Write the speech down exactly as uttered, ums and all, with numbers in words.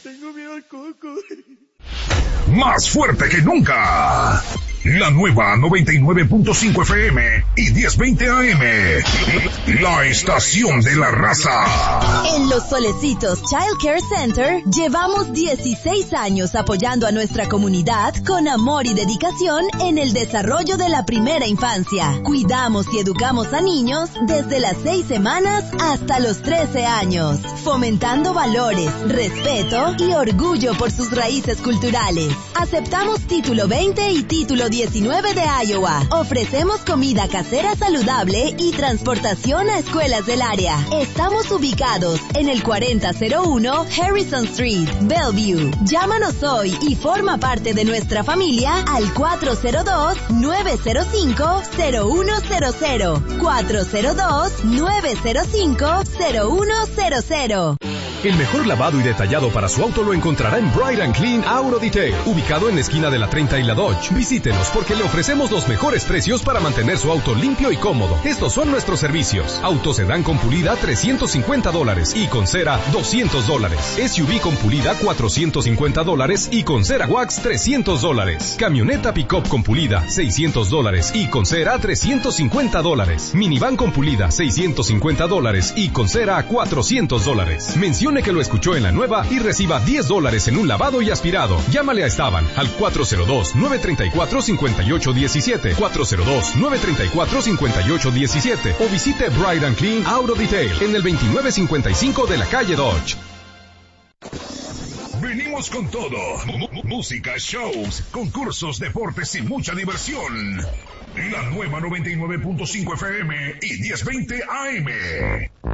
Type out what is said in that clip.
Tengo miedo al coco. Más fuerte que nunca. La nueva noventa y nueve punto cinco F M y diez veinte A M. La estación de la raza. En Los Solecitos Child Care Center llevamos dieciséis años apoyando a nuestra comunidad con amor y dedicación en el desarrollo de la primera infancia. Cuidamos y educamos a niños desde las seis semanas hasta los trece años, fomentando valores, respeto y orgullo por sus raíces culturales. Aceptamos título veinte y título diecinueve de Iowa. Ofrecemos comida casera saludable y transportación a escuelas del área. Estamos ubicados en el cuarenta cero uno Harrison Street, Bellevue. Llámanos hoy y forma parte de nuestra familia al cuatro cero dos, nueve cero cinco, cero uno cero cero. cuatro cero dos, nueve cero cinco, cero uno cero cero. El mejor lavado y detallado para su auto lo encontrará en Bright and Clean Auto Detail, ubicado en la esquina de la treinta y la Dodge. Visítenos porque le ofrecemos los mejores precios para mantener su auto limpio y cómodo. Estos son nuestros servicios. Auto sedán con pulida trescientos cincuenta dólares y con cera doscientos dólares. S U V con pulida cuatrocientos cincuenta dólares y con cera wax trescientos dólares. Camioneta pick-up con pulida seiscientos dólares y con cera trescientos cincuenta dólares. Minivan con pulida seiscientos cincuenta dólares y con cera cuatrocientos dólares. Menciona que lo escuchó en la nueva y reciba diez dólares en un lavado y aspirado. Llámale a Esteban al cuatro cero dos, nueve tres cuatro, cinco ocho uno siete, cuatro cero dos, nueve tres cuatro, cinco ocho uno siete o visite Bright and Clean Auto Detail en el veintinueve cincuenta y cinco de la calle Dodge. Venimos con todo. M- música, shows, concursos, deportes y mucha diversión. La nueva noventa y nueve punto cinco F M y diez veinte A M.